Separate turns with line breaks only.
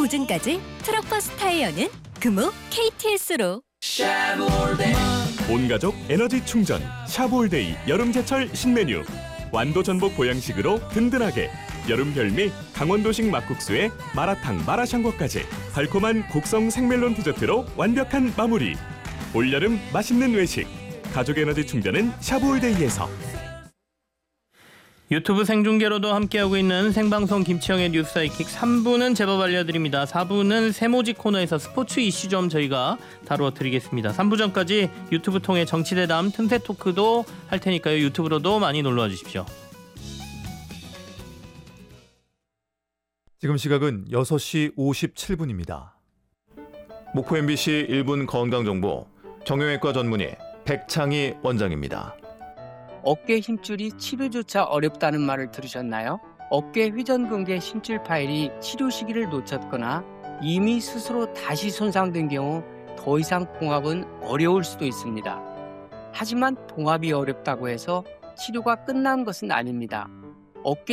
보증까지 트럭버스 타이어는 금호 KTS로.
온가족 에너지 충전 샤브올데이 여름제철 신메뉴. 완도 전복 보양식으로 든든하게. 여름 별미 강원도식 막국수에 마라탕 마라샹궈까지 달콤한 곡성 생멜론 디저트로 완벽한 마무리. 올여름 맛있는 외식. 가족 에너지 충전은 샤브올데이에서.
유튜브 생중계로도 함께하고 있는 생방송 김치영의 뉴스 사이킥 3부는 제법 알려드립니다. 4부는 세모지 코너에서 스포츠 이슈 좀 저희가 다루어 드리겠습니다. 3부 전까지 유튜브 통해 정치대담 틈새 토크도 할 테니까요. 유튜브로도 많이 놀러와 주십시오.
지금 시각은 6시 57분입니다. 목포 MBC 1분 건강정보 정형외과 전문의 백창희 원장입니다.
어깨 힘줄이 치료조차 어렵다는 말을 들으셨나요? 어깨 회전근개 심줄 파열이 치료 시기를 놓쳤거나 이미 스스로 다시 손상된 경우 더 이상 봉합은 어려울 수도 있습니다. 하지만 봉합이 어렵다고 해서 치료가 끝난 것은 아닙니다. 어깨